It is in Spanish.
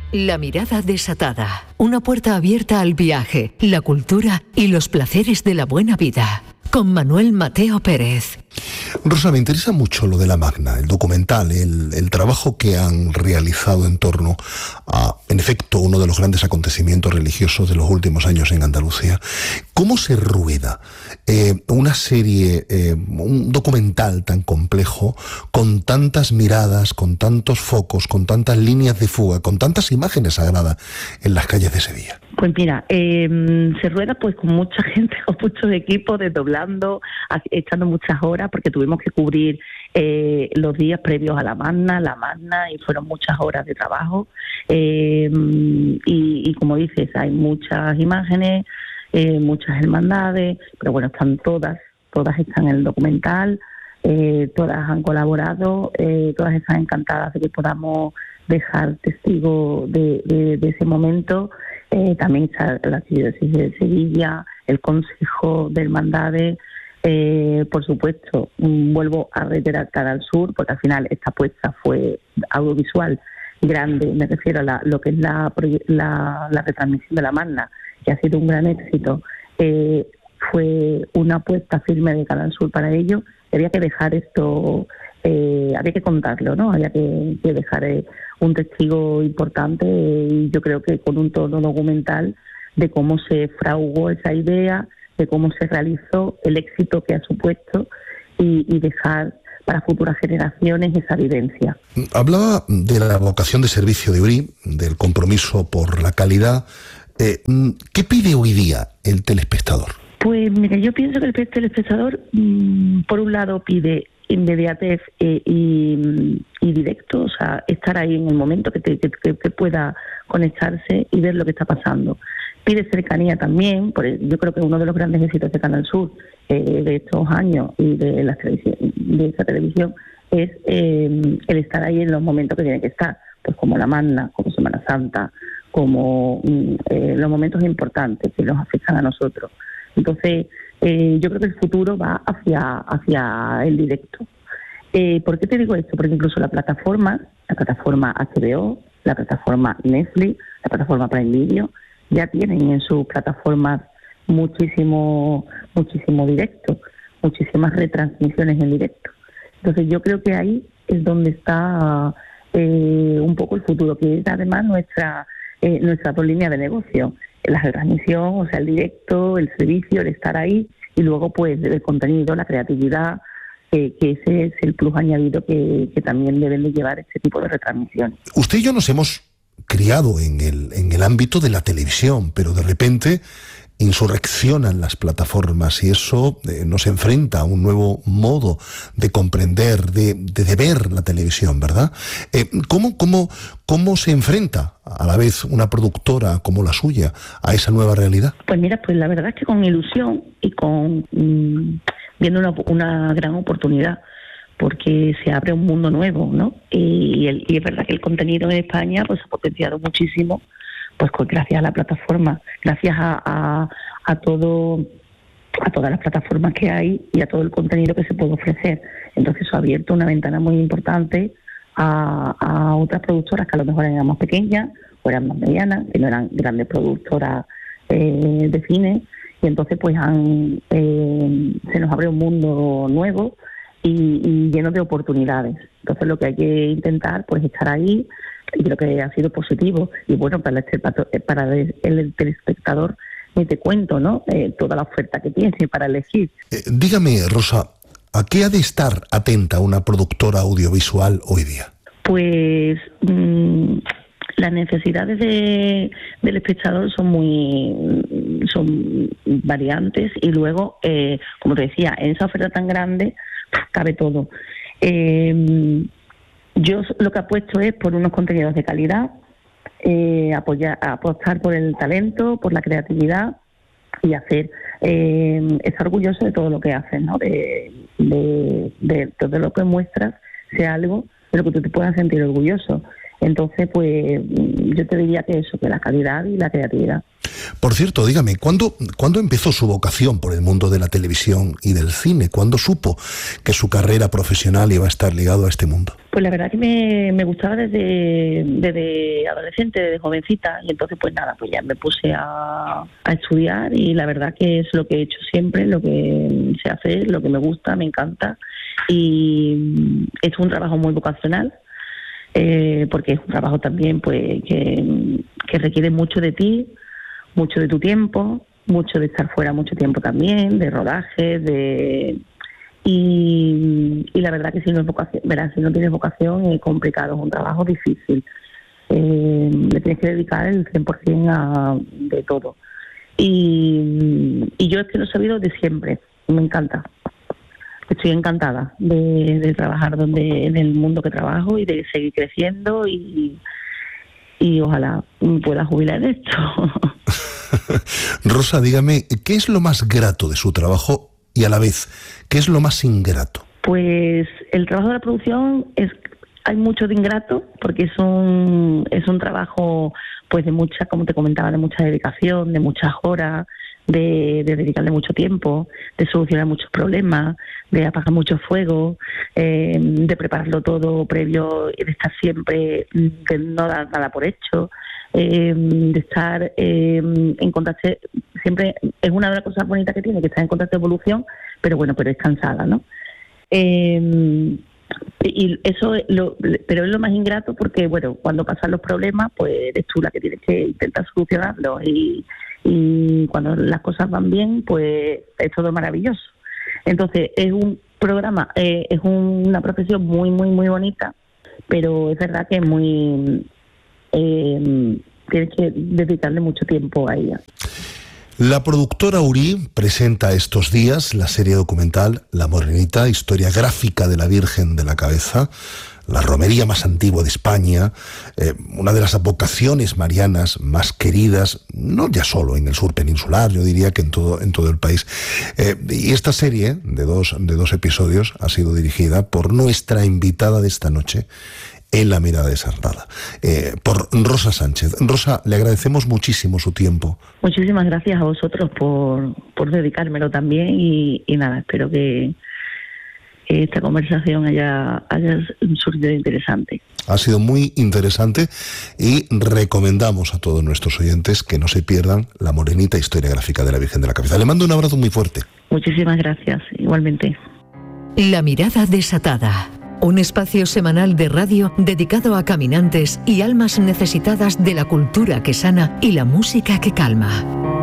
La mirada desatada. Una puerta abierta al viaje, la cultura y los placeres de la buena vida. Con Manuel Mateo Pérez. Rosa, me interesa mucho lo de la Magna, el documental, el trabajo que han realizado en torno a, en efecto, uno de los grandes acontecimientos religiosos de los últimos años en Andalucía. ¿Cómo se rueda una serie, un documental tan complejo, con tantas miradas, con tantos focos, con tantas líneas de fuga, con tantas imágenes sagradas en las calles de Sevilla? Pues mira, se rueda pues con mucha gente, con muchos equipos, desdoblando, echando muchas horas, porque tuvimos que cubrir los días previos a la Magna, y fueron muchas horas de trabajo. Y como dices, hay muchas imágenes, muchas hermandades, pero bueno, están todas están en el documental, todas han colaborado, todas están encantadas de que podamos dejar testigo de ese momento. También está la Archidiócesis de Sevilla, el Consejo de Hermandades, por supuesto, vuelvo a reiterar Canal Sur, porque al final esta apuesta fue audiovisual grande, me refiero a lo que es la retransmisión de la Magna, que ha sido un gran éxito. Fue una apuesta firme de Canal Sur para ello. Había que dejar esto, había que contarlo, ¿no? Había que dejar un testigo importante, y yo creo que con un tono documental de cómo se fraguó esa idea, de cómo se realizó, el éxito que ha supuesto, y dejar para futuras generaciones esa vivencia. Hablaba de la vocación de servicio de URI, del compromiso por la calidad. ¿Qué pide hoy día el telespectador? Pues mira, yo pienso que el telespectador, por un lado, pide inmediatez y directo, o sea, estar ahí en el momento, que pueda conectarse y ver lo que está pasando. Pide cercanía también, yo creo que uno de los grandes éxitos de Canal Sur de estos años y de esta televisión es el estar ahí en los momentos que tiene que estar, pues como la Magna, como Semana Santa, como los momentos importantes que nos afectan a nosotros. Entonces, yo creo que el futuro va hacia el directo. ¿Por qué te digo esto? Porque incluso la plataforma HBO, la plataforma Netflix, la plataforma Prime Video, ya tienen en sus plataformas muchísimo directo, muchísimas retransmisiones en directo. Entonces yo creo que ahí es donde está un poco el futuro, que es además nuestra dos líneas de negocio: la retransmisión, o sea, el directo, el servicio, el estar ahí, y luego pues el contenido, la creatividad, que ese es el plus añadido que también deben de llevar este tipo de retransmisiones. Usted y yo nos hemos criado en el ámbito de la televisión, pero de repente insurreccionan las plataformas, y eso nos enfrenta a un nuevo modo de comprender, de ver la televisión, ¿verdad? ¿Cómo se enfrenta a la vez una productora como la suya a esa nueva realidad? Pues mira, pues la verdad es que con ilusión y con viendo una gran oportunidad, porque se abre un mundo nuevo, ¿no? Y es verdad que el contenido en España pues ha potenciado muchísimo, pues gracias a la plataforma, gracias a todas las plataformas que hay y a todo el contenido que se puede ofrecer. Entonces eso ha abierto una ventana muy importante a otras productoras que a lo mejor eran más pequeñas o eran más medianas, que no eran grandes productoras de cine, y entonces pues se nos abre un mundo nuevo y lleno de oportunidades. Entonces lo que hay que intentar pues estar ahí, y creo que ha sido positivo. Y bueno, para el telespectador, ni te cuento, ¿no? Toda la oferta que tiene para elegir. Dígame, Rosa, ¿a qué ha de estar atenta una productora audiovisual hoy día? Pues las necesidades del espectador son variantes, y luego, como te decía, en esa oferta tan grande cabe todo. Yo lo que apuesto es por unos contenidos de calidad, apostar por el talento, por la creatividad, y estar orgulloso de todo lo que haces, ¿no? De todo lo que muestras, sea algo de lo que tú te puedas sentir orgulloso. Entonces, pues yo te diría que eso, que la calidad y la creatividad. Por cierto, dígame, ¿cuándo empezó su vocación por el mundo de la televisión y del cine? ¿Cuándo supo que su carrera profesional iba a estar ligado a este mundo? Pues la verdad que me gustaba desde adolescente, desde jovencita, y entonces pues nada, pues ya me puse a estudiar, y la verdad que es lo que he hecho siempre, lo que sé hacer, lo que me gusta, me encanta, y es un trabajo muy vocacional, porque es un trabajo también pues que requiere mucho de ti, mucho de tu tiempo, mucho de estar fuera mucho tiempo también, de rodajes, y la verdad que si no es vocación, verás, si no tienes vocación es complicado, es un trabajo difícil. Le tienes que dedicar el 100% de todo. Y yo es que lo he sabido de siempre, me encanta. Estoy encantada de trabajar en el mundo que trabajo y de seguir creciendo y ojalá pueda jubilar en esto. Rosa, dígame, ¿qué es lo más grato de su trabajo y a la vez, qué es lo más ingrato? Pues el trabajo de la producción hay mucho de ingrato porque es un trabajo pues de mucha, como te comentaba, de mucha dedicación, de muchas horas, de dedicarle mucho tiempo, de solucionar muchos problemas, de apagar mucho fuego, de prepararlo todo previo y de estar siempre, de no dar nada por hecho, de estar en contacto, siempre es una de las cosas bonitas que tiene, que estar en contacto de evolución, pero es cansada, ¿no? Y eso pero es lo más ingrato porque cuando pasan los problemas pues eres tú la que tienes que intentar solucionarlos, y cuando las cosas van bien pues es todo maravilloso. Entonces es un programa, es una profesión muy muy muy bonita, pero es verdad que es muy tienes que dedicarle mucho tiempo a ella. La productora Urí presenta estos días la serie documental La Morenita, historia gráfica de la Virgen de la Cabeza, la romería más antigua de España, una de las advocaciones marianas más queridas, no ya solo en el sur peninsular, yo diría que en todo el país. Y esta serie de dos episodios ha sido dirigida por nuestra invitada de esta noche, en La Mirada Desarnada, por Rosa Sánchez. Rosa, le agradecemos muchísimo su tiempo. Muchísimas gracias a vosotros por dedicármelo también, y nada, espero que esta conversación haya surgido interesante. Ha sido muy interesante y recomendamos a todos nuestros oyentes que no se pierdan La Morenita, historia gráfica de la Virgen de la Cabeza. Le mando un abrazo muy fuerte. Muchísimas gracias, igualmente. La Mirada Desatada. Un espacio semanal de radio dedicado a caminantes y almas necesitadas de la cultura que sana y la música que calma.